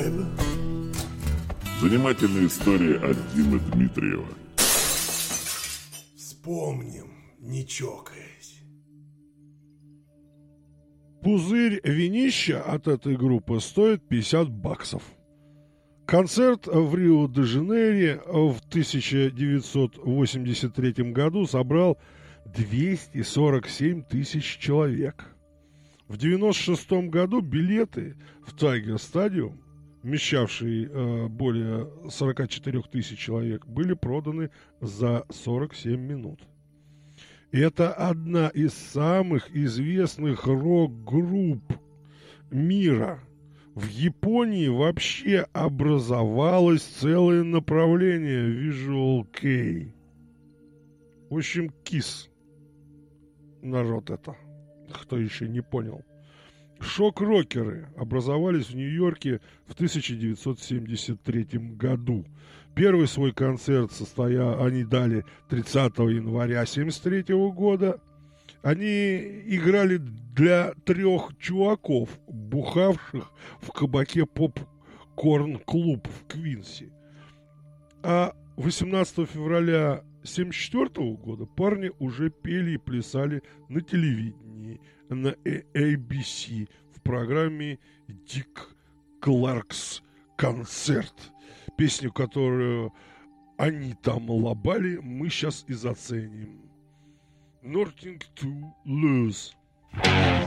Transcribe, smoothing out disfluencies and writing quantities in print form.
Занимательная история от Димы Дмитриева. Вспомним, не чокаясь. Пузырь винища от этой группы стоит $50. Концерт в Рио-де-Жанейро в 1983 году собрал 247 тысяч человек. В 1996 году билеты в Тайгер Стадиум, вмещавшие более 44 тысяч человек, были проданы за 47 минут. И это одна из самых известных рок-групп мира. В Японии вообще образовалось целое направление Visual Kei. В общем, KISS. Народ это, кто еще не понял. Шок-рокеры образовались в Нью-Йорке в 1973 году. Первый свой концерт они дали 30 января 1973 года. Они играли для 3 чуваков, бухавших в кабаке Попкорн-клуб в Квинси. А 18 февраля 1974 года парни уже пели и плясали на телевидении, на ABC в программе «Дик Кларкс концерт». Песню, которую они там лобали, мы сейчас и заценим. Nothing to lose.